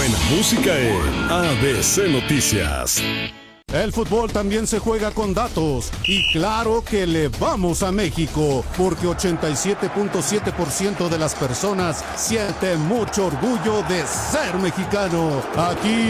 buena música en ABC Noticias. El fútbol también se juega con datos y claro que le vamos a México porque 87.7% de las personas sienten mucho orgullo de ser mexicano. Aquí